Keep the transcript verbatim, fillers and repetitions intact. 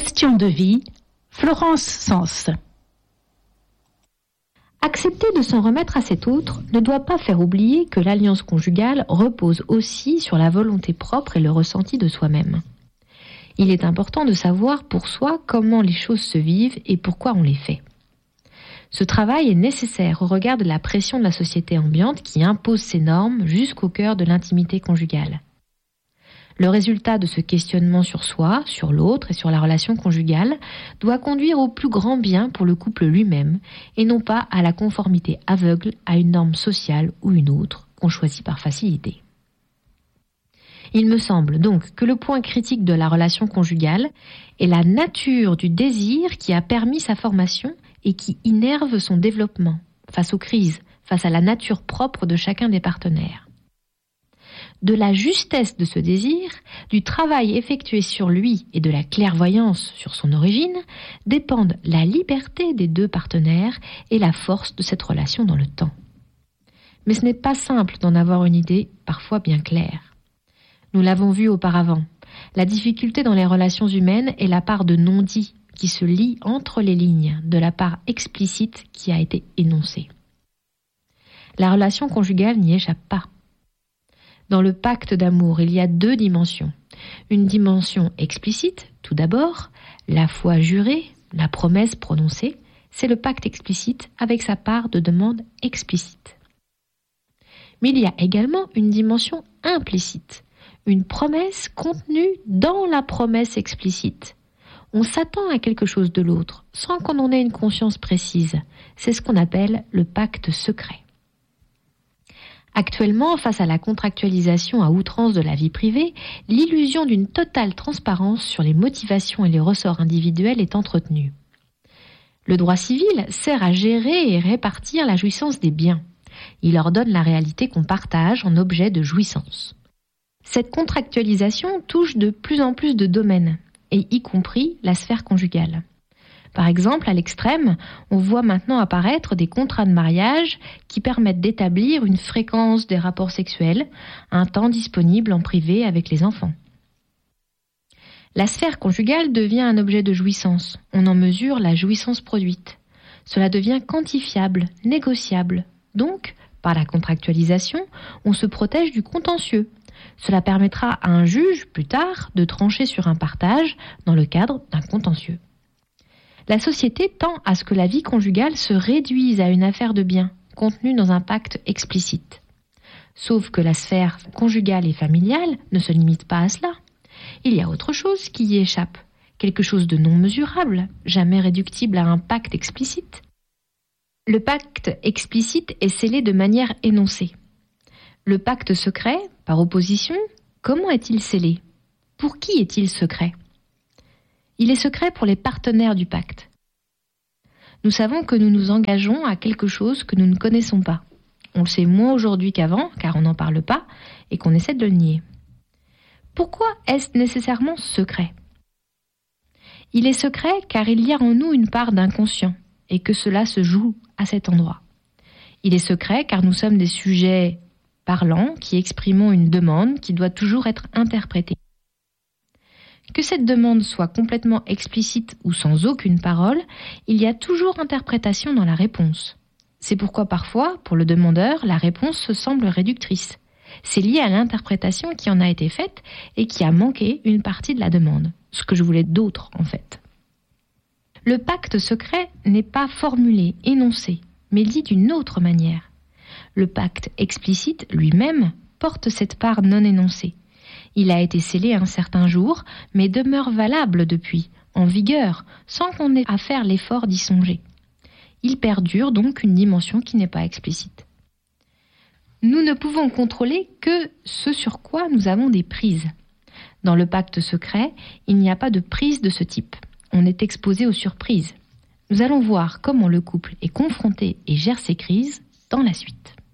Question de vie, Florence Sens. Accepter de s'en remettre à cet autre ne doit pas faire oublier que l'alliance conjugale repose aussi sur la volonté propre et le ressenti de soi-même. Il est important de savoir pour soi comment les choses se vivent et pourquoi on les fait. Ce travail est nécessaire au regard de la pression de la société ambiante qui impose ses normes jusqu'au cœur de l'intimité conjugale. Le résultat de ce questionnement sur soi, sur l'autre et sur la relation conjugale doit conduire au plus grand bien pour le couple lui-même et non pas à la conformité aveugle à une norme sociale ou une autre qu'on choisit par facilité. Il me semble donc que le point critique de la relation conjugale est la nature du désir qui a permis sa formation et qui innerve son développement face aux crises, face à la nature propre de chacun des partenaires. De la justesse de ce désir, du travail effectué sur lui et de la clairvoyance sur son origine, dépendent la liberté des deux partenaires et la force de cette relation dans le temps. Mais ce n'est pas simple d'en avoir une idée parfois bien claire. Nous l'avons vu auparavant, la difficulté dans les relations humaines est la part de non-dit qui se lie entre les lignes de la part explicite qui a été énoncée. La relation conjugale n'y échappe pas. Dans le pacte d'amour, il y a deux dimensions. Une dimension explicite, tout d'abord, la foi jurée, la promesse prononcée, c'est le pacte explicite avec sa part de demande explicite. Mais il y a également une dimension implicite, une promesse contenue dans la promesse explicite. On s'attend à quelque chose de l'autre, sans qu'on en ait une conscience précise. C'est ce qu'on appelle le pacte secret. Actuellement, face à la contractualisation à outrance de la vie privée, l'illusion d'une totale transparence sur les motivations et les ressorts individuels est entretenue. Le droit civil sert à gérer et répartir la jouissance des biens. Il ordonne la réalité qu'on partage en objet de jouissance. Cette contractualisation touche de plus en plus de domaines, et y compris la sphère conjugale. Par exemple, à l'extrême, on voit maintenant apparaître des contrats de mariage qui permettent d'établir une fréquence des rapports sexuels, un temps disponible en privé avec les enfants. La sphère conjugale devient un objet de jouissance. On en mesure la jouissance produite. Cela devient quantifiable, négociable. Donc, par la contractualisation, on se protège du contentieux. Cela permettra à un juge, plus tard, de trancher sur un partage dans le cadre d'un contentieux. La société tend à ce que la vie conjugale se réduise à une affaire de biens, contenue dans un pacte explicite. Sauf que la sphère conjugale et familiale ne se limite pas à cela. Il y a autre chose qui y échappe, quelque chose de non mesurable, jamais réductible à un pacte explicite. Le pacte explicite est scellé de manière énoncée. Le pacte secret, par opposition, comment est-il scellé ? Pour qui est-il secret ? Il est secret pour les partenaires du pacte. Nous savons que nous nous engageons à quelque chose que nous ne connaissons pas. On le sait moins aujourd'hui qu'avant, car on n'en parle pas, et qu'on essaie de le nier. Pourquoi est-ce nécessairement secret ? Il est secret car il y a en nous une part d'inconscient, et que cela se joue à cet endroit. Il est secret car nous sommes des sujets parlants qui exprimons une demande qui doit toujours être interprétée. Que cette demande soit complètement explicite ou sans aucune parole, il y a toujours interprétation dans la réponse. C'est pourquoi parfois, pour le demandeur, la réponse se semble réductrice. C'est lié à l'interprétation qui en a été faite et qui a manqué une partie de la demande, ce que je voulais d'autre en fait. Le pacte secret n'est pas formulé, énoncé, mais dit d'une autre manière. Le pacte explicite lui-même porte cette part non énoncée. Il a été scellé un certain jour, mais demeure valable depuis, en vigueur, sans qu'on ait à faire l'effort d'y songer. Il perdure donc une dimension qui n'est pas explicite. Nous ne pouvons contrôler que ce sur quoi nous avons des prises. Dans le pacte secret, il n'y a pas de prise de ce type. On est exposé aux surprises. Nous allons voir comment le couple est confronté et gère ses crises dans la suite.